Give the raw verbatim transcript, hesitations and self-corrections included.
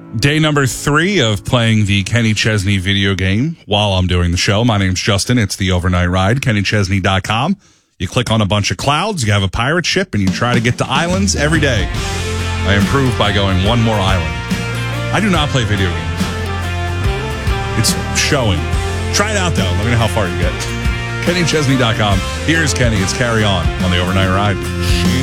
Day number three of playing the Kenny Chesney video game while I'm doing the show. My name's Justin. It's the Overnight Ride, kenny chesney dot com. You click on a bunch of clouds, you have a pirate ship, and you try to get to islands every day. I improve by going one more island. I do not play video games. It's showing. Try it out, though. Let me know how far you get. kenny chesney dot com. Here's Kenny. It's Carry On on the Overnight Ride.